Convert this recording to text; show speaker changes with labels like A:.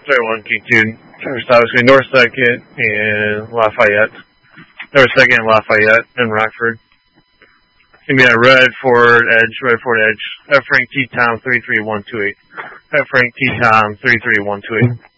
A: Sorry, 1 King 2. First stop between North 2nd and Lafayette. North 2nd and Lafayette and Rockford. It's going to be a red forward edge. F Frank T Tom 33128. F Frank T Tom 33128.